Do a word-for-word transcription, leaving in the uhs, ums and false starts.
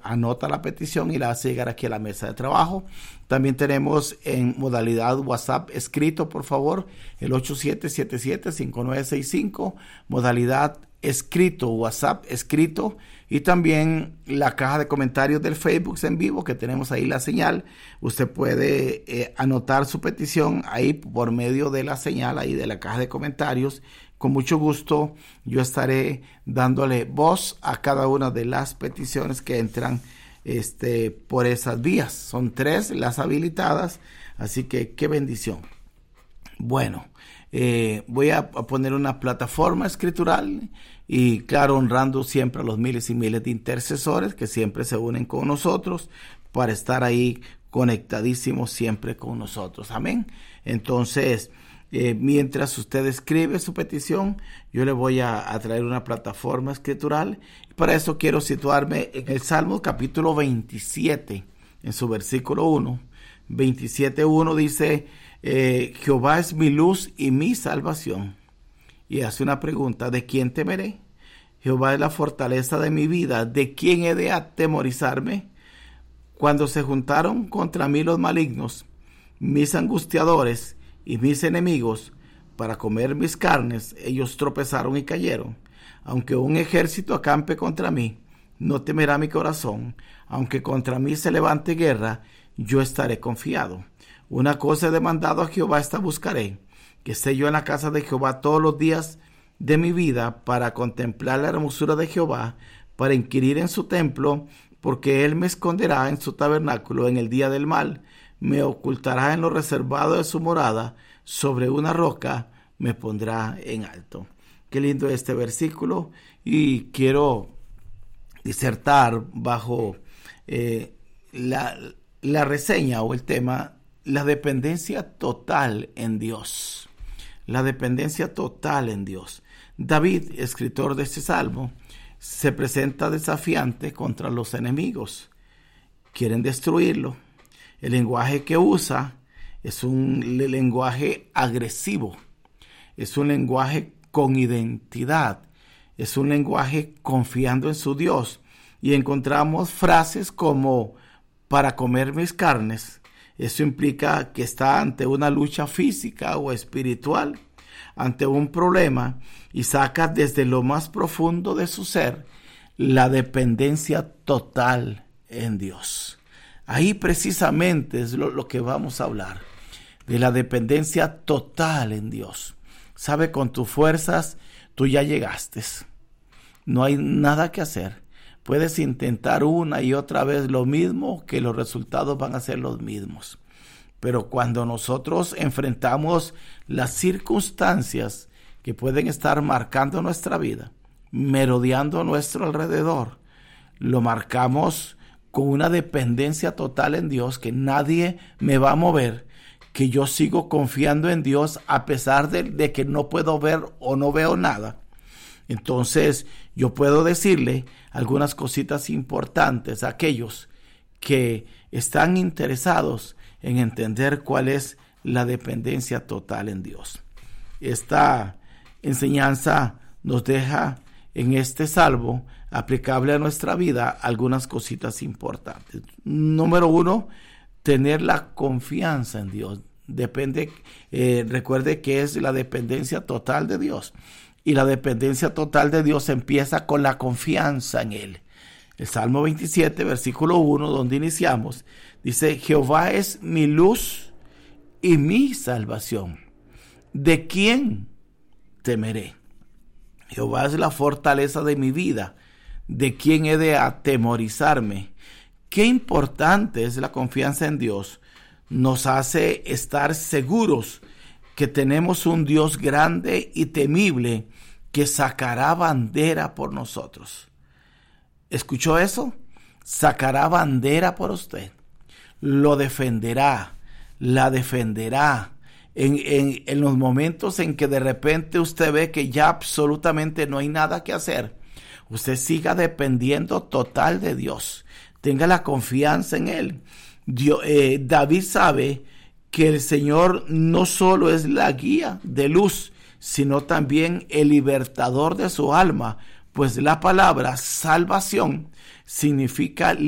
anota la petición y la hace llegar aquí a la mesa de trabajo. También tenemos en modalidad WhatsApp escrito, por favor, el ocho siete siete siete, cinco nueve seis cinco, modalidad escrito, WhatsApp escrito, y también la caja de comentarios del Facebook en vivo, que tenemos ahí la señal. Usted puede eh, anotar su petición ahí por medio de la señal ahí de la caja de comentarios. Con mucho gusto yo estaré dándole voz a cada una de las peticiones que entran este, por esas vías. Son tres las habilitadas, así que qué bendición. Bueno, eh, voy a, a poner una plataforma escritural y claro, honrando siempre a los miles y miles de intercesores que siempre se unen con nosotros para estar ahí conectadísimos siempre con nosotros. Amén. Entonces, Eh, mientras usted escribe su petición, yo le voy a, a traer una plataforma escritural. Para eso quiero situarme en el Salmo capítulo veintisiete, en su versículo uno. veintisiete uno dice, eh, Jehová es mi luz y mi salvación. Y hace una pregunta, ¿de quién temeré? Jehová es la fortaleza de mi vida, ¿de quién he de atemorizarme? Cuando se juntaron contra mí los malignos, mis angustiadores y mis enemigos, para comer mis carnes, ellos tropezaron y cayeron. Aunque un ejército acampe contra mí, no temerá mi corazón. Aunque contra mí se levante guerra, yo estaré confiado. Una cosa he demandado a Jehová, esta buscaré, que esté yo en la casa de Jehová todos los días de mi vida, para contemplar la hermosura de Jehová, para inquirir en su templo, porque él me esconderá en su tabernáculo en el día del mal. Me ocultará en lo reservado de su morada, sobre una roca me pondrá en alto. Qué lindo este versículo, y quiero disertar bajo eh, la, la reseña o el tema, la dependencia total en Dios. La dependencia total en Dios. David, escritor de este salmo, se presenta desafiante contra los enemigos. Quieren destruirlo. El lenguaje que usa es un lenguaje agresivo, es un lenguaje con identidad, es un lenguaje confiando en su Dios. Y encontramos frases como para comer mis carnes. Eso implica que está ante una lucha física o espiritual, ante un problema, y saca desde lo más profundo de su ser la dependencia total en Dios. Ahí precisamente es lo, lo que vamos a hablar, de la dependencia total en Dios. Sabe, con tus fuerzas tú ya llegaste. No hay nada que hacer. Puedes intentar una y otra vez lo mismo, que los resultados van a ser los mismos. Pero cuando nosotros enfrentamos las circunstancias que pueden estar marcando nuestra vida, merodeando a nuestro alrededor, lo marcamos con una dependencia total en Dios, que nadie me va a mover, que yo sigo confiando en Dios a pesar de, de que no puedo ver o no veo nada. Entonces yo puedo decirle algunas cositas importantes a aquellos que están interesados en entender cuál es la dependencia total en Dios. Esta enseñanza nos deja en este salmo, aplicable a nuestra vida, algunas cositas importantes. Número uno, tener la confianza en Dios. Depende, eh, recuerde que es la dependencia total de Dios. Y la dependencia total de Dios empieza con la confianza en Él. El Salmo veintisiete, versículo uno, donde iniciamos, dice, Jehová es mi luz y mi salvación. ¿De quién temeré? Jehová es la fortaleza de mi vida. ¿De quién he de atemorizarme? Qué importante es la confianza en Dios. Nos hace estar seguros que tenemos un Dios grande y temible que sacará bandera por nosotros. ¿Escuchó eso? Sacará bandera por usted. Lo defenderá, la defenderá. En, en, en los momentos en que de repente usted ve que ya absolutamente no hay nada que hacer, usted siga dependiendo total de Dios. Tenga la confianza en Él. Dios, eh, David sabe que el Señor no solo es la guía de luz, sino también el libertador de su alma, pues la palabra salvación significa